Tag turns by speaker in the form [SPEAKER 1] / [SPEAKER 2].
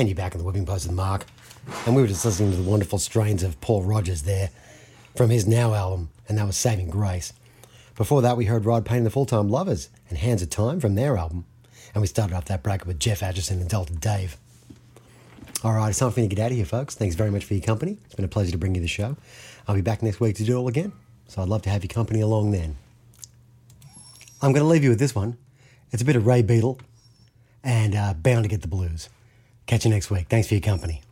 [SPEAKER 1] And you're back in the whipping post with Mark. And we were just listening to the wonderful strains of Paul Rodgers there from his Now album, and that was Saving Grace. Before that, we heard Rod Payne and the Full-Time Lovers and Hands of Time from their album. And we started off that bracket with Jeff Atchison and Delta Dave. All right, it's time for me to get out of here, folks. Thanks very much for your company. It's been a pleasure to bring you the show. I'll be back next week to do it all again, so I'd love to have your company along then. I'm going to leave you with this one. It's a bit of Ray Beadle and Bound to Get the Blues. Catch you next week. Thanks for your company.